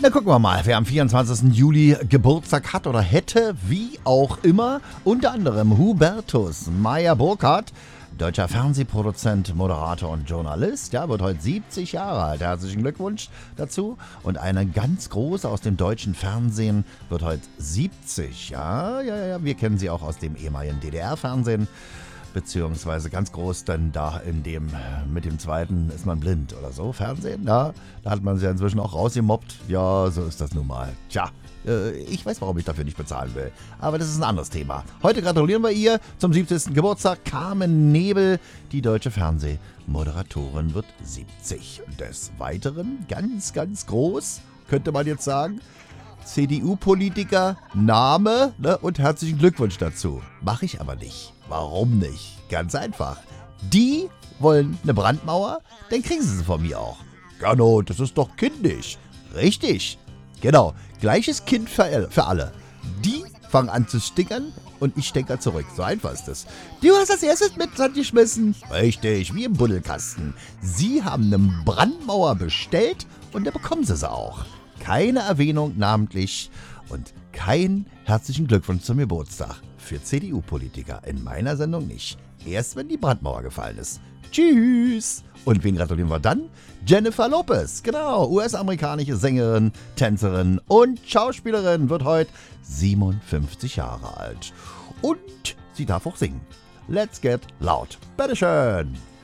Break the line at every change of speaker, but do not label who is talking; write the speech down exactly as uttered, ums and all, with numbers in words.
dann gucken wir mal, wer am vierundzwanzigsten Juli Geburtstag hat oder hätte, wie auch immer. Unter anderem Hubertus Meyer-Burkhardt, deutscher Fernsehproduzent, Moderator und Journalist. Ja, wird heute siebzig Jahre alt. Herzlichen Glückwunsch dazu. Und eine ganz große aus dem deutschen Fernsehen wird heute siebzig. Ja, ja, ja, wir kennen sie auch aus dem ehemaligen D D R-Fernsehen. Beziehungsweise ganz groß, denn da in dem, mit dem zweiten ist man blind oder so, Fernsehen, ja, da hat man sie ja inzwischen auch rausgemobbt. Ja, so ist das nun mal. Tja, äh, ich weiß, warum ich dafür nicht bezahlen will, aber das ist ein anderes Thema. Heute gratulieren wir ihr zum siebzigsten Geburtstag. Carmen Nebel, die deutsche Fernsehmoderatorin, wird siebzig. Des Weiteren, ganz, ganz groß, könnte man jetzt sagen, C D U-Politiker, Name, ne, und herzlichen Glückwunsch dazu. Mache ich aber nicht. Warum nicht? Ganz einfach. Die wollen eine Brandmauer, dann kriegen sie sie von mir auch. Gano, das ist doch kindisch. Richtig. Genau, gleiches Kind für, für alle. Die fangen an zu stickern und ich stecke zurück. So einfach ist es. Du hast als erstes mit Sand geschmissen. Richtig, wie im Buddelkasten. Sie haben eine Brandmauer bestellt und da bekommen sie sie auch. Keine Erwähnung namentlich und kein herzlichen Glückwunsch zum Geburtstag für C D U-Politiker. In meiner Sendung nicht. Erst wenn die Brandmauer gefallen ist. Tschüss! Und wen gratulieren wir dann? Jennifer Lopez, genau, U S-amerikanische Sängerin, Tänzerin und Schauspielerin, wird heute siebenundfünfzig Jahre alt. Und sie darf auch singen. Let's get loud. Bitteschön!